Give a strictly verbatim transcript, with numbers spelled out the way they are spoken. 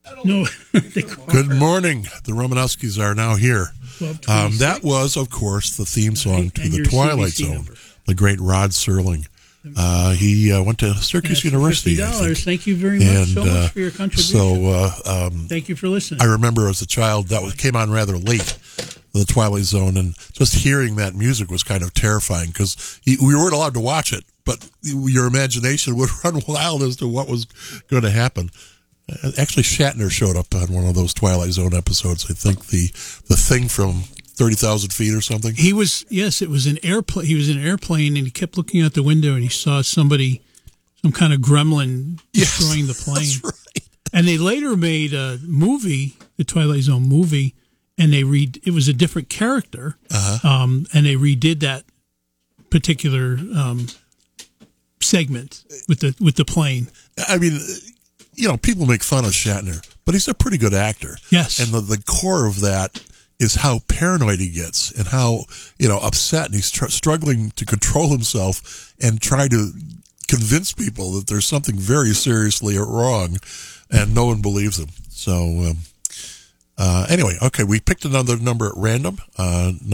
No. Good morning. The Romanowskis are now here. Um, that was, of course, the theme song to And The your Twilight C B C Zone. number. The great Rod Serling. Uh, he uh, went to Syracuse University, fifty I dollars. think. Thank you very much And, so uh, much for your contribution. So uh, um, Thank you for listening. I remember as a child that was, came on rather late, The Twilight Zone, and just hearing that music was kind of terrifying because we weren't allowed to watch it, but your imagination would run wild as to what was going to happen. Uh, Actually, Shatner showed up on one of those Twilight Zone episodes. I think the the thing from thirty thousand feet or something. He was, yes, it was an airplane. He was in an airplane, and he kept looking out the window, and he saw somebody, some kind of gremlin destroying Yes, the plane. that's right. And they later made a movie, the Twilight Zone movie, and they re it was a different character, Uh-huh. um, and they redid that particular um, segment with the with the plane. I mean, you know, people make fun of Shatner, but he's a pretty good actor. Yes. And the, the core of that is how paranoid he gets and how, you know, upset, and he's tr- struggling to control himself and try to convince people that there's something very seriously wrong, and no one believes him. So, um, uh, anyway, okay, we picked another number at random. Uh,